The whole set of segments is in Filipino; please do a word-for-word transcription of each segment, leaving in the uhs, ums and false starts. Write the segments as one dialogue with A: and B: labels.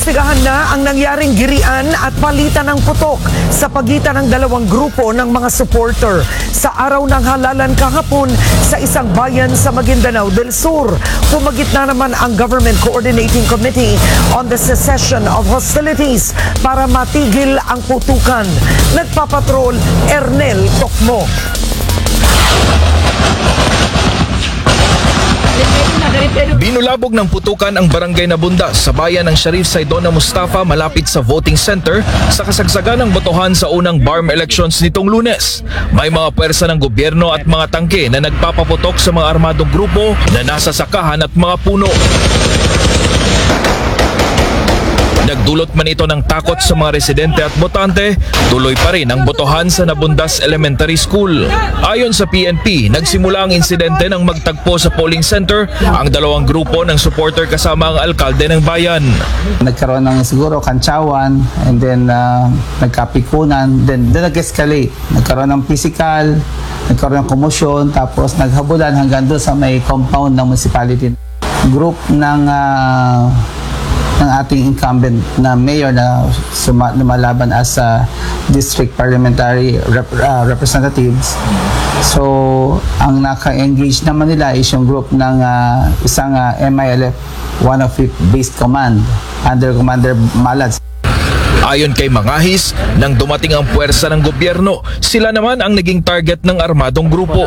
A: Iniimbestigahan na ang nangyaring girian at palitan ng putok sa pagitan ng dalawang grupo ng mga supporter sa araw ng halalan kahapon sa isang bayan sa Maguindanao del Sur. Pumagitna naman ang Government Coordinating Committee on the Cessation of Hostilities para matigil ang putukan. Nagpapatrol Ernel Tokmo.
B: Binulabog ng putukan ang barangay Nabundas sa bayan ng Sharif Saidona Mustafa malapit sa voting center sa kasagsagan ng botohan sa unang B A R M elections nitong Lunes. May mga puwersa ng gobyerno at mga tangke na nagpapaputok sa mga armadong grupo na nasa sakahan at mga puno. Nagdulot man ito ng takot sa mga residente at botante, tuloy pa rin ang botohan sa Nabundas Elementary School. Ayon sa P N P, nagsimula ang insidente nang magtagpo sa polling center ang dalawang grupo ng supporter kasama ang alkalde ng bayan.
C: Nagkaroon ng siguro kantsawan and then uh, nagkapikunan, then, then nag-escalate. Nagkaroon ng physical, nagkaroon ng komosyon, tapos naghabulan hanggang doon sa may compound ng municipality. Group ng uh, ng ating incumbent na mayor na suma, lumalaban as a district parliamentary rep, uh, representatives. So, ang naka-engage naman nila is yung group ng uh, isang uh, M I L F one oh fifth Based Command under Commander Malad.
B: Ayon kay Mangahis, nang dumating ang puwersa ng gobyerno, sila naman ang naging target ng armadong grupo.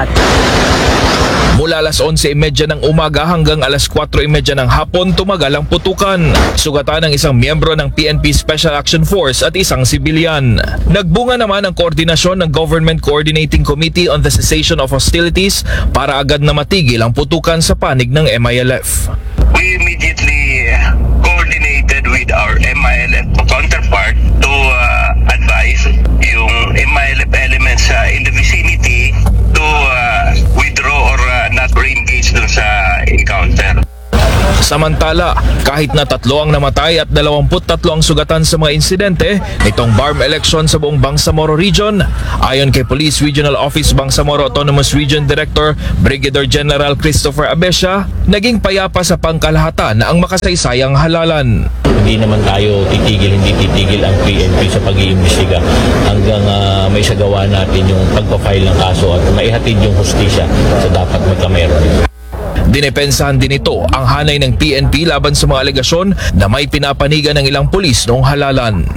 B: Mula alas onse trenta ng umaga hanggang alas kwatro trenta ng hapon, tumagal ang putukan. Sugatan ng isang miyembro ng P N P Special Action Force at isang sibilyan. Nagbunga naman ang koordinasyon ng Government Coordinating Committee on the Cessation of Hostilities para agad na matigil ang putukan sa panig ng M I L F.
D: We immediately coordinated with our M I L F counterpart to uh, advise yung M I L F elements uh, in the vicinity to uh, withdraw or uh, not re-engage dun sa encounter.
B: Samantala, kahit na tatlo ang namatay at dalawampu't tatlo ang sugatan sa mga insidente nitong B A R M election sa buong Bangsamoro Region, ayon kay Police Regional Office Bangsamoro Autonomous Region Director Brigadier General Christopher Abesha, naging payapa sa pangkalahatan ang makasaysayang halalan.
E: Hindi naman tayo titigil, hindi titigil ang P N P sa pag-iimbestiga hanggang uh, may sagawa natin yung pagpa-file ng kaso at maihatid yung hustisya sa dapat magkameron.
B: Dinepensahan din ito ang hanay ng P N P laban sa mga alegasyon na may pinapanigan ng ilang pulis noong halalan.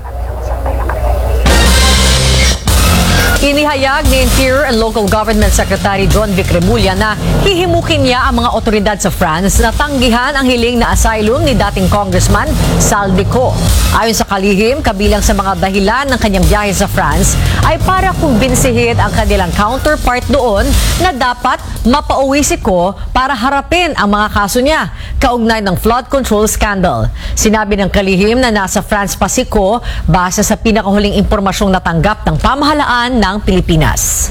F: Inihayag ni Interior and Local Government Secretary John Vic Remulla na hihimukin niya ang mga otoridad sa France na tanggihan ang hiling na asylum ni dating Congressman Sal Dico. Ayon sa kalihim, kabilang sa mga dahilan ng kanyang biyahe sa France ay para kumbinsihin ang kanilang counterpart doon na dapat mapauwi si Ko para harapin ang mga kaso niya kaugnay ng flood control scandal. Sinabi ng kalihim na nasa France pa si Ko base sa pinakahuling impormasyong natanggap ng pamahalaan ng Pilipinas.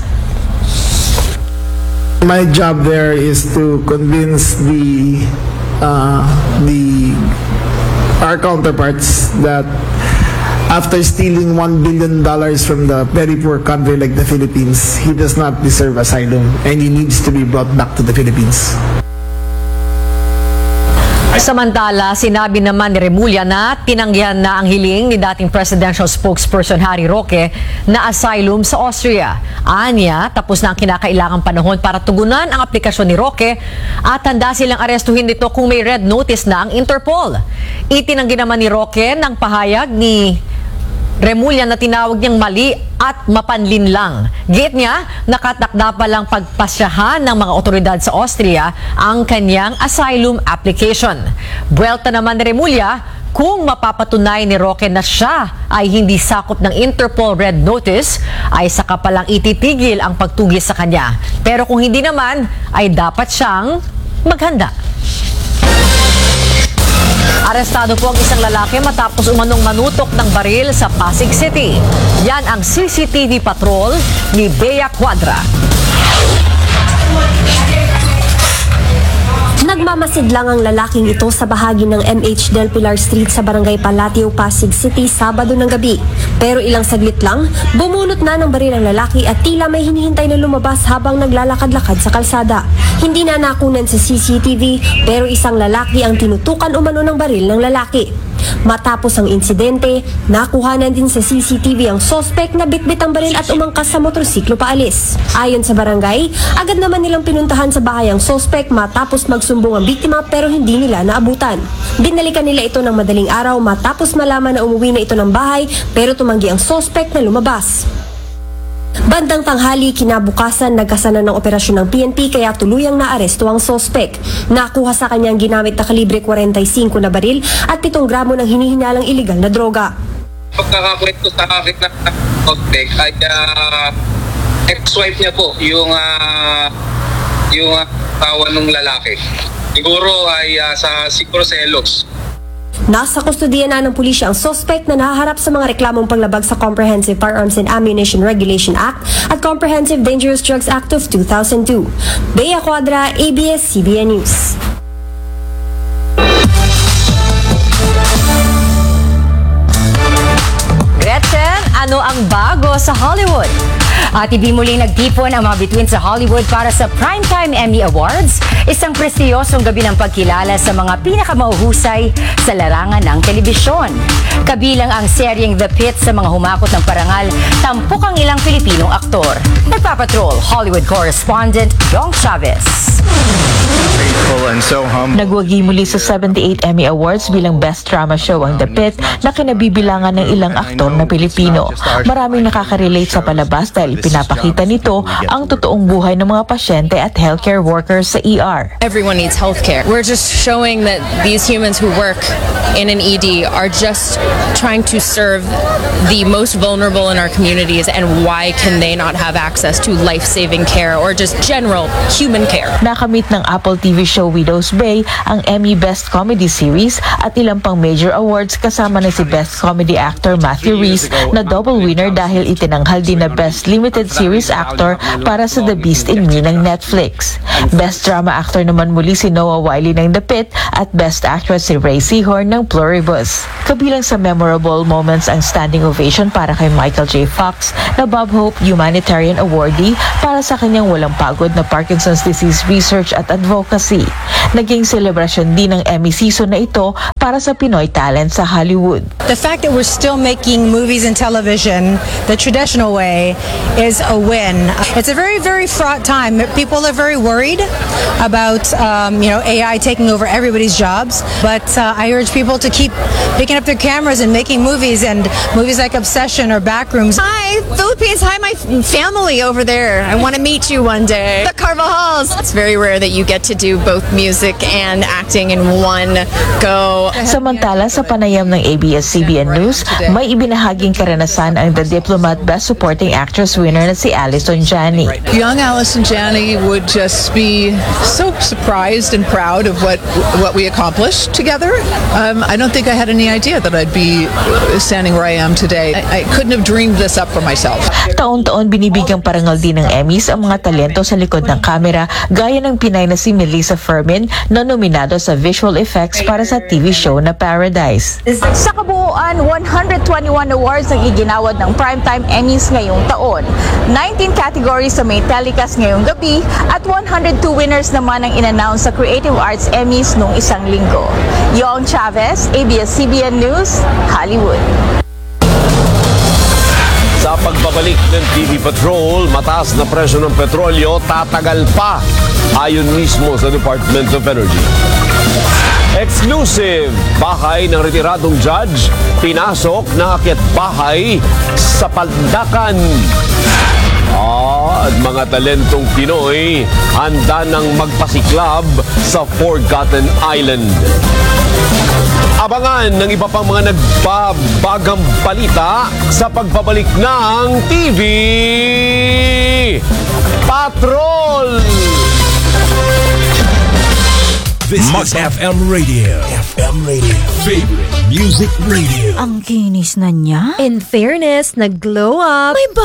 G: My job there is to convince the uh, the our counterparts that after stealing one billion dollars from the very poor country like the Philippines, he does not deserve asylum and he needs to be brought back to the Philippines.
F: Samantala, sinabi naman ni Remulla na tinanggihan na ang hiling ni dating presidential spokesperson Harry Roque na asylum sa Austria. Anya, tapos na ang kinakailangang panahon para tugunan ang aplikasyon ni Roque at handa silang arestuhin nito kung may red notice na ang Interpol. Itinanggi naman ni Roque ng pahayag ni Remulla na tinawag niyang mali at mapanlin lang. Giit niya, nakatakda pa lang pagpasyahan ng mga otoridad sa Austria ang kanyang asylum application. Buwelta naman ni Remulla, kung mapapatunay ni Roque na siya ay hindi sakop ng Interpol Red Notice, ay saka palang ititigil ang pagtugis sa kanya. Pero kung hindi naman, ay dapat siyang maghanda. Arestado po ang isang lalaki matapos umanong manutok ng baril sa Pasig City. Yan ang C C T V patrol ni Bea Cuadra.
H: Nagmamasid lang ang lalaking ito sa bahagi ng M H Del Pilar Street sa Barangay Palatio, Pasig City, Sabado ng gabi. Pero ilang saglit lang, bumunot na ng baril ang lalaki at tila may hinihintay na lumabas habang naglalakad-lakad sa kalsada. Hindi na nakunan sa C C T V pero isang lalaki ang tinutukan umano ng baril ng lalaki. Matapos ang insidente, nakuhanan din sa C C T V ang sospek na bitbit ang baril at umangkas sa motorsiklo paalis. Ayon sa barangay, agad naman nilang pinuntahan sa bahay ang sospek matapos magsumbong ang biktima pero hindi nila naabutan. Binalikan nila ito ng madaling araw matapos malaman na umuwi na ito ng bahay pero tumanggi ang sospek na lumabas. Bandang tanghali, kinabukasan, nagkasana ng operasyon ng P N P kaya tuluyang naaresto ang sospek. Nakuha sa kanyang ginamit na kalibre forty-five na baril at pitong gramo ng hinihinalang iligal na droga.
I: Pagkakakwento sa akin na suspect ay uh, ex-wife niya po yung uh, yung uh, tawa ng lalaki. Siguro ay uh, sa siguro selos.
H: Nasa kustodiya na ng pulisya ang suspect na nahaharap sa mga reklamong panglabag sa Comprehensive Firearms and Ammunition Regulation Act at Comprehensive Dangerous Drugs Act of two thousand two. Bea Cuadra, A B S C B N News.
F: Gretchen, ano ang bago sa Hollywood?
J: At ibig muling nagtipon ang mga bituin sa Hollywood para sa Primetime Emmy Awards, isang prestiyosong gabi ng pagkilala sa mga pinakamauhusay sa larangan ng telebisyon. Kabilang ang seryeng The Pitt sa mga humakot ng parangal, tampok ang ilang Pilipinong aktor. Nagpapatrol, Hollywood correspondent Yong Chavez.
K: Nagwagi muli sa seventy-eight Emmy Awards bilang Best Drama Show ang The Pitt na kinabibilangan ng ilang aktor na Pilipino. Maraming nakaka-relate sa palabas dahil pinapakita nito ang totoong buhay ng mga pasyente at healthcare workers sa E R.
L: Everyone needs healthcare. We're just showing that these humans who work in an E D are just trying to serve the most vulnerable in our communities, and why can they not have access to life-saving care or just general human care?
K: Nakamit ng Apple T V show Widow's Bay ang Emmy Best Comedy Series at ilang pang major awards kasama na si Best Comedy Actor Matthew Rhys na double winner dahil itinanghal din na Best Limited Series Actor para sa The Beast in Me ng Netflix. Best Drama Actor naman muli si Noah Wiley ng The Pitt at Best Actress si Ray Seahorn ng Pluribus. Kabilang sa memorable moments ang standing ovation para kay Michael J. Fox na Bob Hope Humanitarian Awardee para sa kanyang walang pagod na Parkinson's disease research at advocacy. Naging selebrasyon din ng Emmy season na ito para sa Pinoy talent sa Hollywood.
M: The fact that we're still making movies and television the traditional way is a win. It's a very, very fraught time. People are very worried about, um, you know, A I taking over everybody's jobs. But uh, I urge people to keep picking up their cameras and making movies, and movies like Obsession or Backrooms.
N: Hi, Philippines. Hi, my family over there. I want to meet you one day. The Carvajals. It's very rare that you get to do both music and acting in one go.
K: Samantala, sa panayam ng A B S C B N News, may ibinahaging karanasan ang The Diplomat Best Supporting Actress winner na si Allison Janney.
O: Young Allison Janney would just be so surprised and proud of what what we accomplished together. Um, I don't think I had any idea that I'd be standing where I am today. I, I couldn't have dreamed this up for myself.
K: Taon-taon binibigyang parangal din ng Emmys ang mga talento sa likod ng kamera, gaya ng Pinay na si Melissa Fermin na nominado sa visual effects para sa T V show na Paradise.
P: Sa kabuuan, one hundred twenty-one awards ang iginawad ng Primetime Emmys ngayong taon. nineteen categories sa may telecast ngayong gabi at one hundred two winners naman ang in-announce sa Creative Arts Emmys nung isang linggo. Yong Chavez, A B S C B N News, Hollywood.
Q: Sa pagbabalik ng T V Patrol, mataas na presyo ng petrolyo tatagal pa ayon mismo sa Department of Energy. Exclusive, bahay ng retiradong judge, pinasok ng akyat bahay sa Paldakan. Ah, at mga talentong Pinoy handa nang magpasiklab sa Forgotten Island. Abangan ng iba pang mga nagbabagang balita sa pagbabalik ng T V Patrol!
R: This is F M Radio. F M Radio. Favorite Music Radio.
S: Ang kinis na niya.
H: In fairness, nag-glow up.
S: May